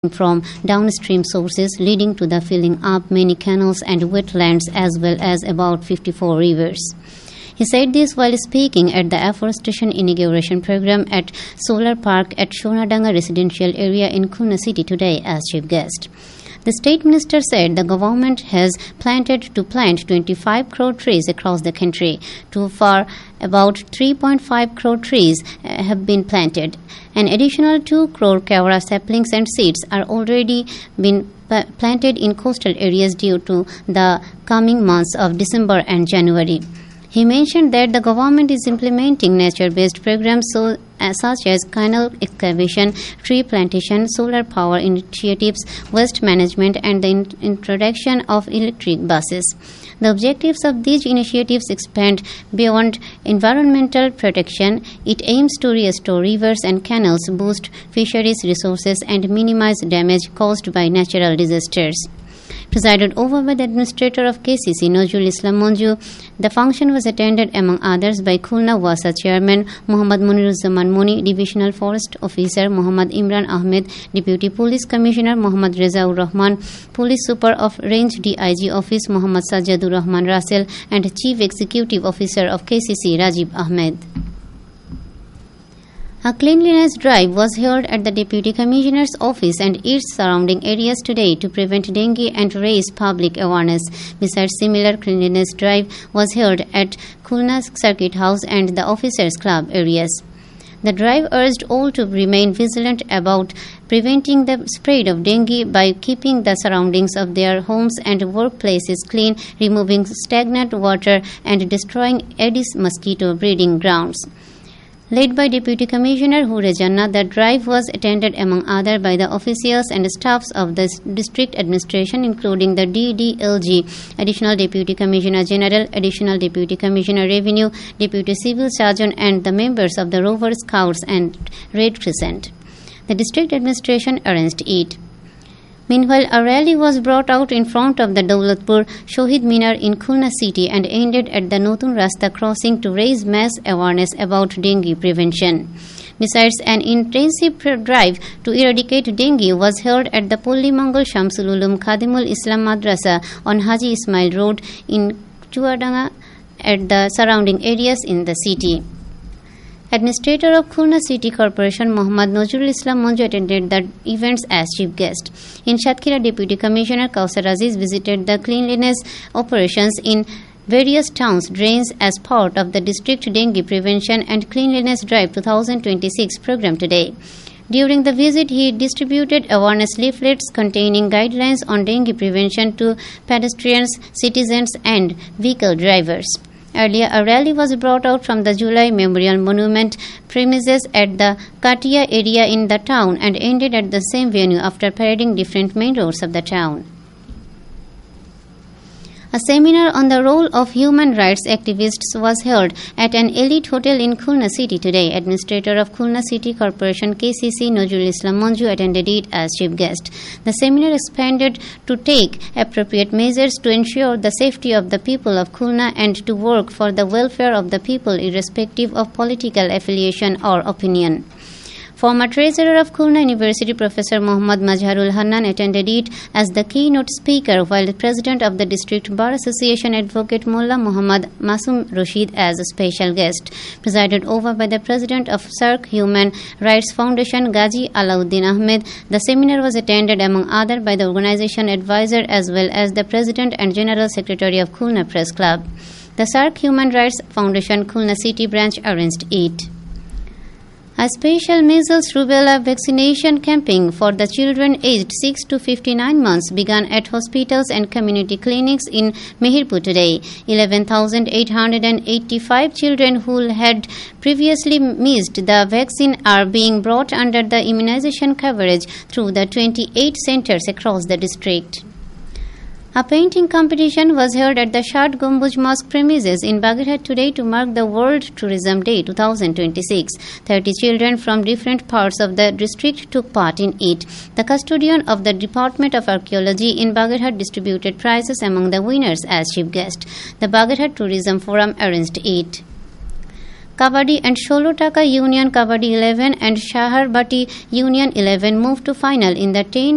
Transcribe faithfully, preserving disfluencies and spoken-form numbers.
from downstream sources, leading to the filling up many canals and wetlands as well as about fifty-four rivers. He said this while speaking at the afforestation inauguration program at Solar Park at Shonadanga residential area in Khulna city today as chief guest. The state minister said the government has planted to plant twenty-five crore trees across the country. So far, about three point five crore trees have been planted. An additional two crore kawara saplings and seeds are already been planted in coastal areas due to the coming months of December and January. He mentioned that the government is implementing nature-based programs so, uh, such as canal excavation, tree plantation, solar power initiatives, waste management, and the in- introduction of electric buses. The objectives of these initiatives expand beyond environmental protection. It aims to restore rivers and canals, boost fisheries resources, and minimize damage caused by natural disasters. Presided over by the administrator of K C C, Nazrul Islam Manju, the function was attended among others by Khulna Wasa Chairman Muhammad Muniruzzaman Moni, Divisional Forest Officer Muhammad Imran Ahmed, Deputy Police Commissioner Muhammad Rezaur Rahman, Police Super of Range D I G Office Muhammad Sajadur Rahman Rasel, and Chief Executive Officer of K C C Rajib Ahmed. A cleanliness drive was held at the Deputy Commissioner's office and its surrounding areas today to prevent dengue and raise public awareness. Besides, similar cleanliness drive was held at Khulna Circuit House and the Officers Club areas. The drive urged all to remain vigilant about preventing the spread of dengue by keeping the surroundings of their homes and workplaces clean, removing stagnant water, and destroying Aedes mosquito breeding grounds. Led by Deputy Commissioner Hure Janna, the drive was attended among other by the officials and staffs of the district administration, including the D D L G, Additional Deputy Commissioner General, Additional Deputy Commissioner Revenue, Deputy Civil Sergeant, and the members of the Rover Scouts and Red Crescent. The district administration arranged it. Meanwhile, a rally was brought out in front of the Daulatpur Shohid Minar in Khulna city and ended at the Notun Rasta crossing to raise mass awareness about dengue prevention. Besides, an intensive drive to eradicate dengue was held at the Polli Mangal Shamsul Ulum Khadimul Islam Madrasa on Haji Ismail Road in Chuadanga at the surrounding areas in the city. Administrator of Khulna City Corporation Muhammad Nazrul Islam Manju attended the events as chief guest. In Shatkhira, Deputy Commissioner Kausar Aziz visited the cleanliness operations in various towns drains as part of the district dengue prevention and cleanliness drive twenty twenty-six program today. During the visit, he distributed awareness leaflets containing guidelines on dengue prevention to pedestrians, citizens, and vehicle drivers. Earlier, a rally was brought out from the July Memorial Monument premises at the Katia area in the town and ended at the same venue after parading different main roads of the town. A seminar on the role of human rights activists was held at an elite hotel in Khulna city today. Administrator of Khulna City Corporation K C C Nazrul Islam Manju attended it as chief guest. The seminar expanded to take appropriate measures to ensure the safety of the people of Khulna and to work for the welfare of the people irrespective of political affiliation or opinion. Former Treasurer of Khulna University Professor Muhammad Mazharul Hannan attended it as the keynote speaker, while the President of the District Bar Association Advocate Mullah Muhammad Masum Rashid as a special guest. Presided over by the President of S A R C Human Rights Foundation Ghazi Alauddin Ahmed, the seminar was attended among other by the organization advisor as well as the President and General Secretary of Khulna Press Club. The S A R C Human Rights Foundation Khulna City branch arranged it. A special measles rubella vaccination campaign for the children aged six to fifty-nine months began at hospitals and community clinics in Mehirpur today. eleven thousand eight hundred eighty-five children who had previously missed the vaccine are being brought under the immunization coverage through the twenty-eight centers across the district. A painting competition was held at the Shad Gumbuj Mosque premises in Bagherhat today to mark the World Tourism Day twenty twenty-six. thirty children from different parts of the district took part in it. The custodian of the Department of Archaeology in Bagherhat distributed prizes among the winners as chief guest. The Bagherhat Tourism Forum arranged it. Kabaddi and Sholo Taka Union Kabaddi eleven and Shahar Bati Union eleven moved to final in the ten